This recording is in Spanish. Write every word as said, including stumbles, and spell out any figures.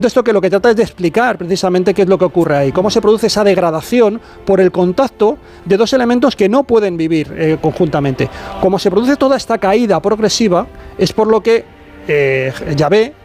Esto que lo que trata es de explicar precisamente qué es lo que ocurre ahí, cómo se produce esa degradación por el contacto de dos elementos que no pueden vivir eh, conjuntamente. Como se produce toda esta caída progresiva, es por lo que eh, Yahvé